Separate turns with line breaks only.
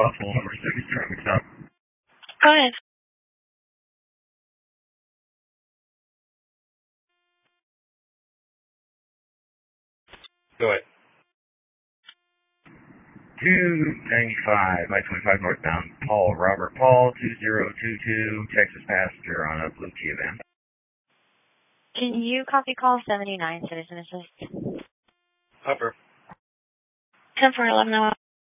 Buffalo number 6 traffic stop.
Go ahead.
Go ahead. 295, I-25 northbound, Paul, Robert Paul, 2022, Texas passenger on a blue Kia van.
Can you copy call 79, Citizen Assist?
Upper.
10 for 11.